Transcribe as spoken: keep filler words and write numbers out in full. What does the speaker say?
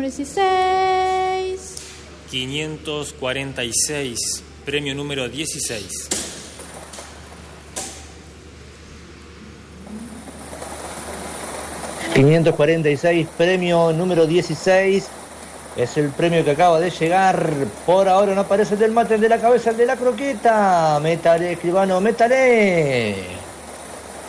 dieciséis. quinientos cuarenta y seis, premio número dieciséis. quinientos cuarenta y seis, premio número dieciséis. Es el premio que acaba de llegar. Por ahora no aparece el del mate, el de la cabeza, el de la croqueta. Métale, escribano, métale.